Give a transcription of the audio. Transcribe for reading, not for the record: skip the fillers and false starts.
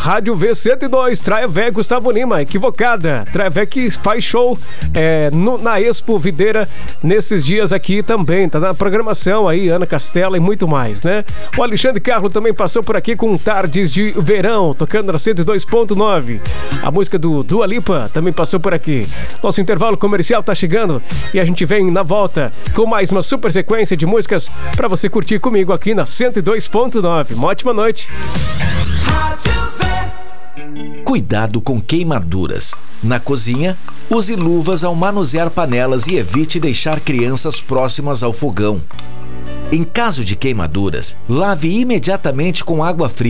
Rádio V102, Traevé, Gustavo Lima, equivocada. Traevé que faz show na Expo Videira nesses dias aqui também, tá na programação aí, Ana Castela e muito mais, né? O Alexandre Carlo também passou por aqui com Tardes de Verão, tocando na 102.9. A música do Dua Lipa também passou por aqui. Nosso intervalo comercial tá chegando e a gente vem na volta com mais uma super sequência de músicas pra você curtir comigo aqui na 102.9. Uma ótima noite. Cuidado com queimaduras. Na cozinha, use luvas ao manusear panelas e evite deixar crianças próximas ao fogão. Em caso de queimaduras, lave imediatamente com água fria.